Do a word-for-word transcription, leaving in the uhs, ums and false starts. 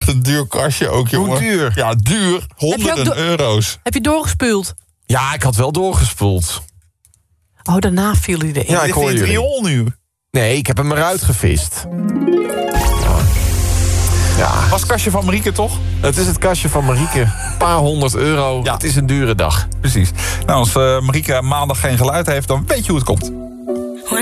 een duur kastje ook, jongen. Hoe duur? Ja, duur. Honderden do- euro's. Heb je doorgespueld? Ja, ik had wel doorgespoeld. Oh, daarna viel hij erin. Ja, ik hoor Dit is jullie. een riool nu. Nee, ik heb hem eruit gevist. Ja, Was het kastje van Marieke, toch? het is het kastje van Marieke. Een paar honderd euro. Ja. Het is een dure dag. Precies. Nou, als uh, Marieke maandag geen geluid heeft, dan weet je hoe het komt.